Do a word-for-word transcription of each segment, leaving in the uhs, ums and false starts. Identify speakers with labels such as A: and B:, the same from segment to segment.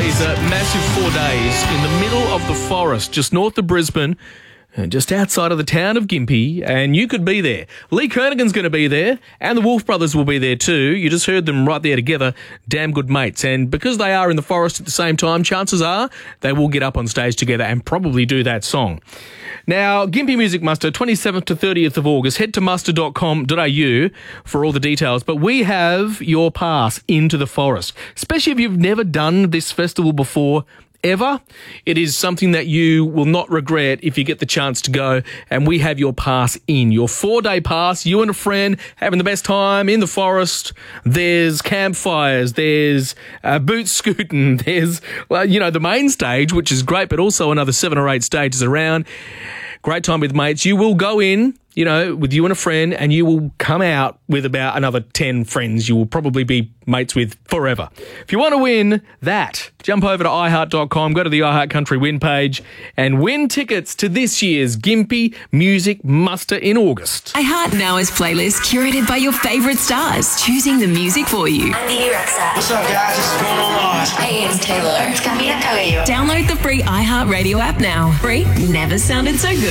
A: is a massive four days in the middle of the forest, just north of Brisbane, and just outside of the town of Gympie, and you could be there. Lee Kernaghan's going to be there, and the Wolf Brothers will be there too. You just heard them right there together, damn good mates. And because they are in the forest at the same time, chances are they will get up on stage together and probably do that song. Now, Gympie Music Muster, twenty-seventh to thirtieth of August. Head to muster dot com dot a u for all the details. But we have your pass into the forest, especially if you've never done this festival before. Ever. It is something that you will not regret if you get the chance to go, and we have your pass in. Your four-day pass, you and a friend having the best time in the forest. There's campfires, there's uh, boot scooting, there's, well, you know, the main stage, which is great, but also another seven or eight stages around. Great time with mates. You will go in, you know, with you and a friend, and you will come out with about another ten friends you will probably be mates with forever. If you want to win that, jump over to i heart dot com, go to the iHeart Country win page, and win tickets to this year's Gympie Music Muster in August.
B: iHeart now has playlists curated by your favourite stars, choosing the music for you.
C: I'm Dee Rexa. What's up, guys? This is going on. Hey, it's Taylor. It's Camila Cabello.
B: Download the free iHeart Radio app now. Free never sounded so good.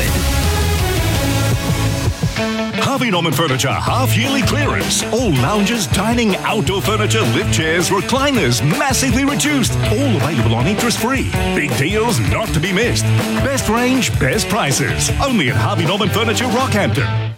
D: Harvey Norman Furniture half-yearly clearance. All lounges, dining, outdoor furniture, lift chairs, recliners, massively reduced. All available on interest-free. Big deals not to be missed. Best range, best prices. Only at Harvey Norman Furniture, Rockhampton.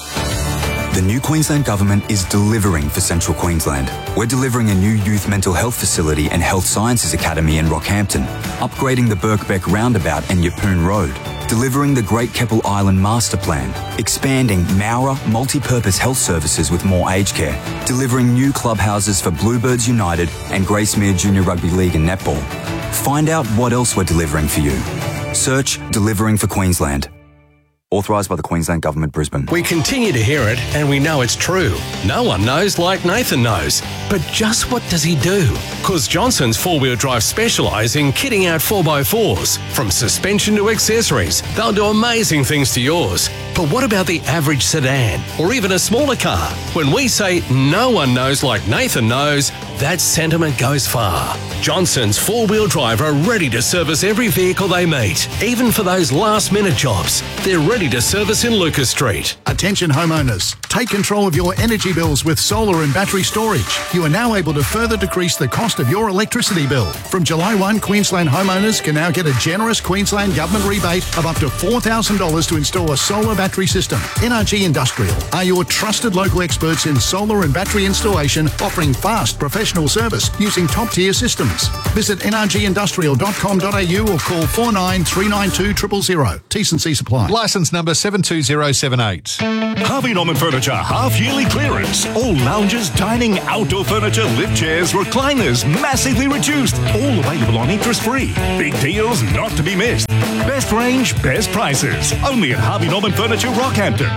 E: The new Queensland Government is delivering for Central Queensland. We're delivering a new youth mental health facility and health sciences academy in Rockhampton, upgrading the Birkbeck Roundabout and Yeppoon Road, delivering the Great Keppel Island Master Plan, expanding Mowra multi-purpose health services with more aged care, delivering new clubhouses for Bluebirds United and Gracemere Junior Rugby League and Netball. Find out what else we're delivering for you. Search Delivering for Queensland. Authorised by the Queensland Government, Brisbane.
F: We continue to hear it, and we know it's true. No one knows like Nathan knows. But just what does he do? Because Johnson's four-wheel drive specialise in kitting out four by fours. From suspension to accessories, they'll do amazing things to yours. But what about the average sedan, or even a smaller car? When we say no one knows like Nathan knows, that sentiment goes far. Johnson's four-wheel drive are ready to service every vehicle they meet, even for those last-minute jobs. They're ready to service in Lucas Street.
G: Attention homeowners, take control of your energy bills with solar and battery storage. You are now able to further decrease the cost of your electricity bill. From July first, Queensland homeowners can now get a generous Queensland Government rebate of up to four thousand dollars to install a solar battery system. N R G Industrial are your trusted local experts in solar and battery installation, offering fast professional service using top-tier systems. Visit n r g industrial dot com dot a u or call four nine three nine two zero zero zero. T's and C's apply.
H: Licence number seven two zero seven eight.
D: Harvey Norman Furniture half-yearly clearance. All lounges, dining, outdoor furniture, lift chairs, recliners, massively reduced. All available on interest-free. Big deals not to be missed. Best range, best prices. Only at Harvey Norman Furniture, Rockhampton.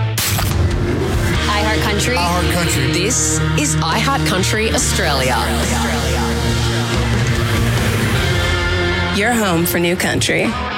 I: iHeart Country.
J: iHeart Country.
I: This is iHeart Country Australia.
J: Your home for new country.